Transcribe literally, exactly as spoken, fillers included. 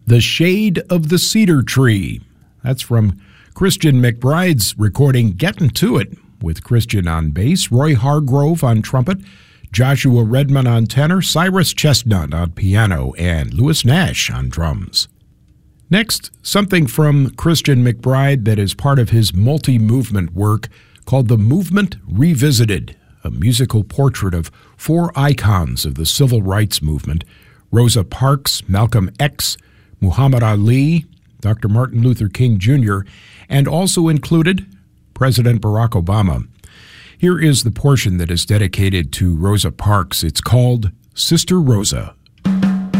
The Shade of the Cedar Tree. That's from Christian McBride's recording Gettin' to It, with Christian on bass, Roy Hargrove on trumpet, Joshua Redman on tenor, Cyrus Chestnut on piano, and Louis Nash on drums. Next, something from Christian McBride that is part of his multi-movement work called The Movement Revisited, a musical portrait of four icons of the civil rights movement: Rosa Parks, Malcolm X, Muhammad Ali, Doctor Martin Luther King Junior, and also included President Barack Obama. Here is the portion that is dedicated to Rosa Parks. It's called Sister Rosa.